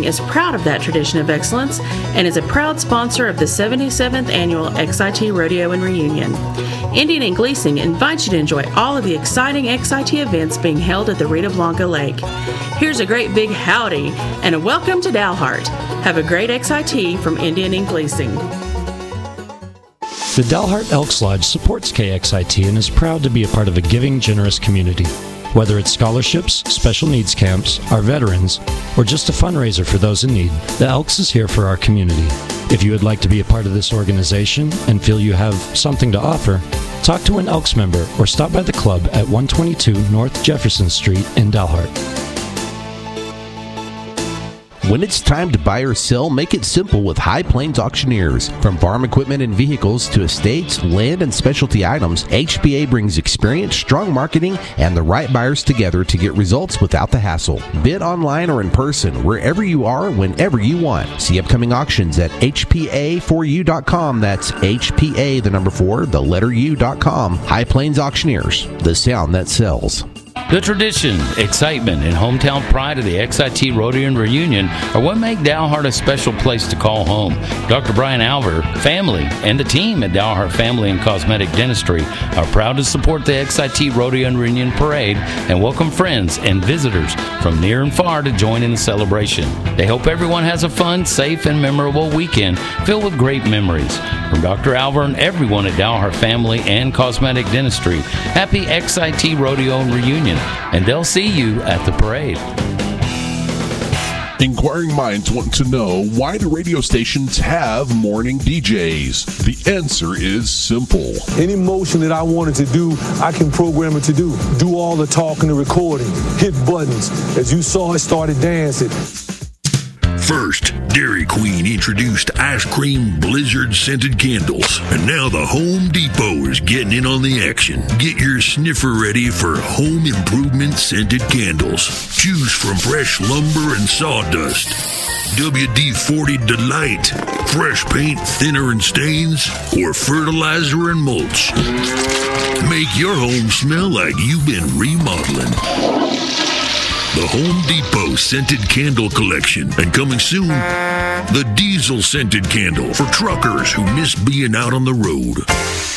is proud of that tradition of excellence and is a proud sponsor of the 77th Annual XIT Rodeo and Reunion. Indian and Gleasing invites you to enjoy all of the exciting XIT events being held at the Rita Blanca Lake. Here's a great big howdy and a welcome to Dalhart. Have a great XIT from Indian and Gleasing. The Dalhart Elks Lodge supports KXIT and is proud to be a part of a giving, generous community. Whether it's scholarships, special needs camps, our veterans, or just a fundraiser for those in need, the Elks is here for our community. If you would like to be a part of this organization and feel you have something to offer, talk to an Elks member or stop by the club at 122 North Jefferson Street in Dalhart. When it's time to buy or sell, make it simple with High Plains Auctioneers. From farm equipment and vehicles to estates, land, and specialty items, HPA brings experience, strong marketing, and the right buyers together to get results without the hassle. Bid online or in person, wherever you are, whenever you want. See upcoming auctions at hpa4u.com. That's HPA, the number 4, the letter U.com. High Plains Auctioneers, the sound that sells. The tradition, excitement, and hometown pride of the XIT Rodeo and Reunion are what make Dalhart a special place to call home. Dr. Brian Alver, family, and the team at Dalhart Family and Cosmetic Dentistry are proud to support the XIT Rodeo and Reunion Parade and welcome friends and visitors from near and far to join in the celebration. They hope everyone has a fun, safe, and memorable weekend filled with great memories. From Dr. Alver and everyone at Dalhart Family and Cosmetic Dentistry, happy XIT Rodeo and Reunion, and they'll see you at the parade. Inquiring minds want to know, why do radio stations have morning DJs? The answer is simple. Any motion that I wanted to do, I can program it to do. Do all the talking and recording, hit buttons. As you saw, it started dancing. First, Dairy Queen introduced ice cream blizzard scented candles, and now the Home Depot is getting in on the action. Get your sniffer ready for home improvement scented candles. Choose from fresh lumber and sawdust, WD-40 Delight, fresh paint, thinner and stains, or fertilizer and mulch. Make your home smell like you've been remodeling. The Home Depot Scented Candle Collection. And coming soon, the Diesel Scented Candle for truckers who miss being out on the road.